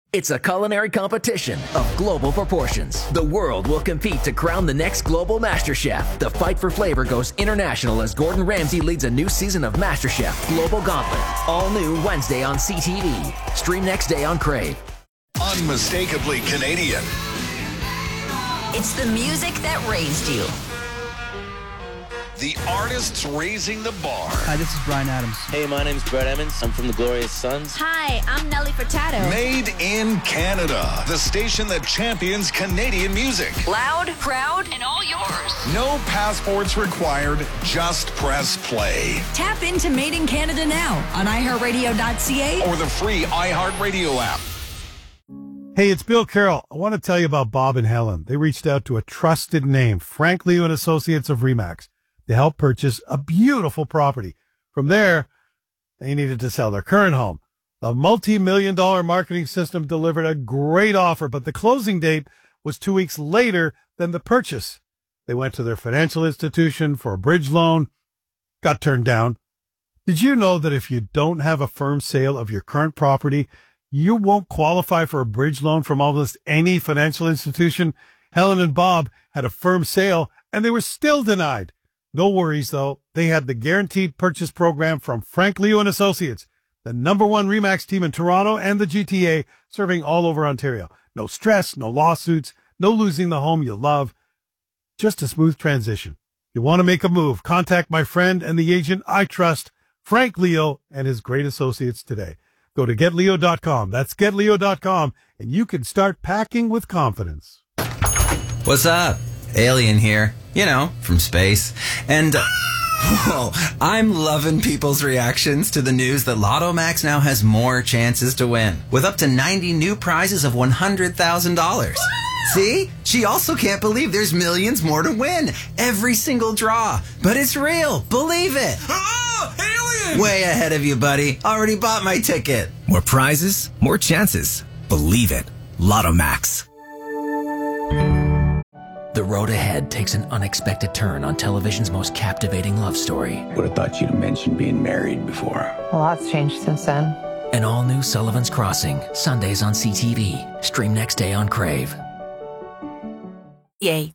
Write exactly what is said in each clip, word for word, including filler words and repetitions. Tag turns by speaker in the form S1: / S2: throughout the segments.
S1: It's a culinary competition of global proportions. The world will compete to crown the next global MasterChef. The fight for flavor goes international as Gordon Ramsay leads a new season of MasterChef Global Gauntlet. All new Wednesday on C T V. Stream next day on Crave.
S2: Unmistakably Canadian.
S3: It's the music that raised you.
S2: The artists raising the bar.
S4: Hi, this is Bryan Adams.
S5: Hey, my name's Brett Emmons. I'm from the Glorious Sons.
S3: Hi, I'm Nelly Furtado.
S2: Made in Canada. The station that champions Canadian music.
S3: Loud, proud, and all yours.
S2: No passports required. Just press play.
S6: Tap into Made in Canada now on i heart radio dot c a
S2: or the free iHeartRadio app.
S7: Hey, it's Bill Carroll. I want to tell you about Bob and Helen. They reached out to a trusted name, Frank Leo and Associates of Remax, to help purchase a beautiful property. From there, they needed to sell their current home. The multi-million dollar marketing system delivered a great offer, but the closing date was two weeks later than the purchase. They went to their financial institution for a bridge loan, got turned down. Did you know that if you don't have a firm sale of your current property, you won't qualify for a bridge loan from almost any financial institution? Helen and Bob had a firm sale, and they were still denied. No worries, though. They had the Guaranteed Purchase Program from Frank Leo and Associates, the number one RE/MAX team in Toronto and the G T A, serving all over Ontario. No stress, no lawsuits, no losing the home you love. Just a smooth transition. You want to make a move, contact my friend and the agent I trust, Frank Leo and his great associates today. Go to get leo dot com. That's get leo dot com, and you can start packing with confidence.
S8: What's up? Alien here, you know, from space. And, uh, whoa, I'm loving people's reactions to the news that Lotto Max now has more chances to win, with up to ninety new prizes of one hundred thousand dollars. See? She also can't believe there's millions more to win. Every single draw. But it's real. Believe it.
S2: Oh, alien!
S8: Way ahead of you, buddy. Already bought my ticket.
S9: More prizes, more chances. Believe it. Lotto Max.
S1: The road ahead takes an unexpected turn on television's most captivating love story.
S10: Would have thought you'd have mentioned being married before.
S11: A lot's changed since then.
S1: An all-new Sullivan's Crossing, Sundays on C T V. Stream next day on Crave.
S6: Yay.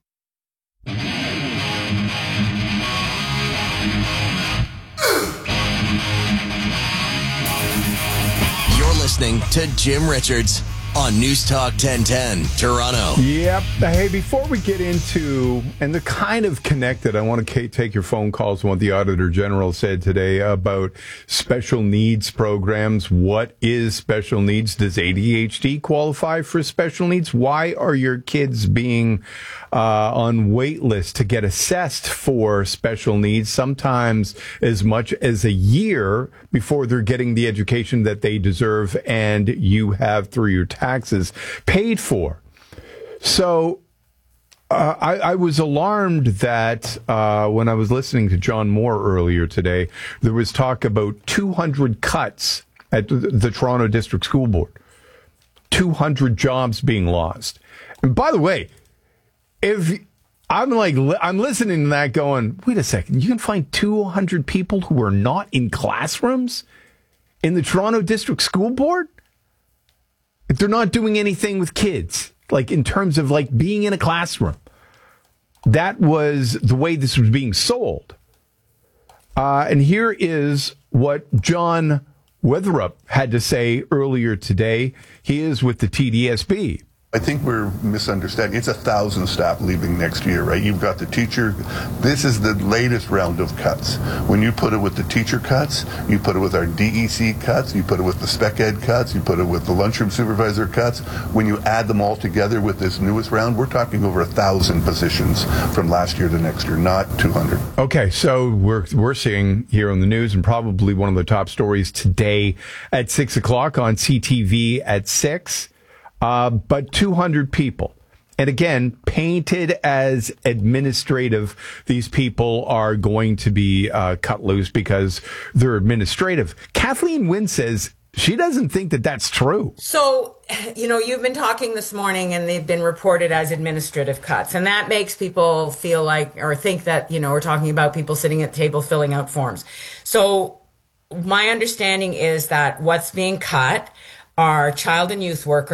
S12: You're listening to Jim Richards on News Talk ten ten, Toronto.
S13: Yep. Hey, before we get into, and they're kind of connected, I want to take your phone calls on what the Auditor General said today about special needs programs. What is special needs? Does A D H D qualify for special needs? Why are your kids being uh, on wait lists to get assessed for special needs, sometimes as much as a year before they're getting the education that they deserve and you have through your taxes paid for? So uh, I, I was alarmed that uh, when I was listening to John Moore earlier today, there was talk about two hundred cuts at the, the Toronto District School Board, two hundred jobs being lost. And by the way, if I'm like, I'm listening to that going, wait a second, you can find two hundred people who are not in classrooms in the Toronto District School Board? If they're not doing anything with kids, like in terms of like being in a classroom. That was the way this was being sold. Uh, and here is what John Weatherup had to say earlier today. He is with the T D S B.
S14: I think we're misunderstanding. It's a thousand staff leaving next year, right? You've got the teacher. This is the latest round of cuts. When you put it with the teacher cuts, you put it with our D E C cuts, you put it with the spec ed cuts, you put it with the lunchroom supervisor cuts. When you add them all together with this newest round, we're talking over a thousand positions from last year to next year, not two hundred.
S13: Okay, so we're we're seeing here on the news, and probably one of the top stories today at six o'clock on C T V at six. Uh, but two hundred people. And again, painted as administrative. These people are going to be uh, cut loose because they're administrative. Kathleen Wynne says she doesn't think that that's true.
S15: So, you know, you've been talking this morning and they've been reported as administrative cuts. And that makes people feel like, or think that, you know, we're talking about people sitting at the table filling out forms. So my understanding is that what's being cut are child and youth workers.